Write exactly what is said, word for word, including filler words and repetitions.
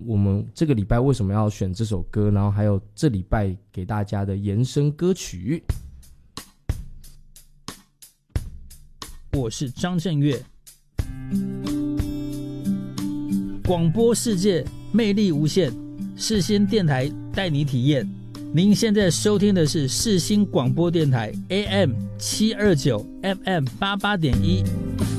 我们这个礼拜为什么要选这首歌，然后还有这礼拜给大家的延伸歌曲。 我是张震岳，广播世界魅力无限，世新电台带你体验。您现在收听的是世新广播电台 A M 七二九 F M 八八点一。